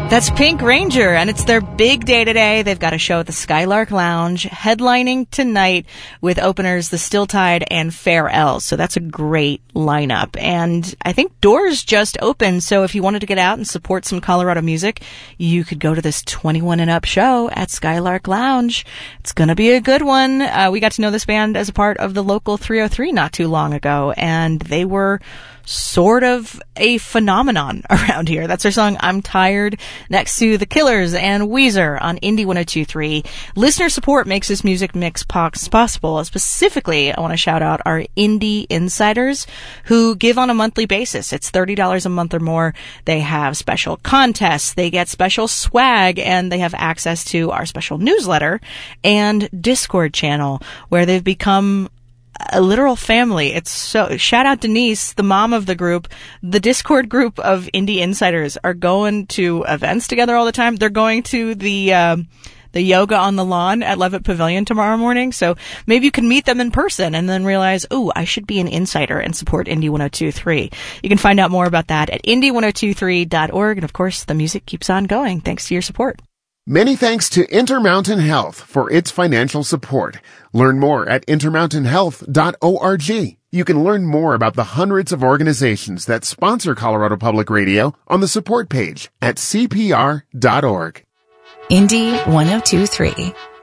That's Pink Ranger, and it's their big day today. They've got a show at the Skylark Lounge, headlining tonight with openers The Still Tide and Fair L. So that's a great lineup. And I think doors just opened, so if you wanted to get out and support some Colorado music, you could go to this 21 and up show at Skylark Lounge. It's going to be a good one. We got to know this band as a part of the Local 303 not too long ago, and they were sort of a phenomenon around here. That's their song, I'm Tired, next to The Killers and Weezer on Indie 102.3. Listener support makes this music mix possible. Specifically, I want to shout out our Indie Insiders who give on a monthly basis. It's $30 a month or more. They have special contests, they get special swag, and they have access to our special newsletter and Discord channel where they've become a literal family. It's so, shout out Denise, the mom of the group. The Discord group of Indie Insiders are going to events together all the time. They're going to the yoga on the lawn at Levitt Pavilion tomorrow morning. So maybe you can meet them in person and then realize, oh, I should be an insider and support Indie 102.3. You can find out more about that at indie1023.org. And of course, the music keeps on going thanks to your support. Many thanks to Intermountain Health for its financial support. Learn more at intermountainhealth.org. You can learn more about the hundreds of organizations that sponsor Colorado Public Radio on the support page at cpr.org. Indie 102.3.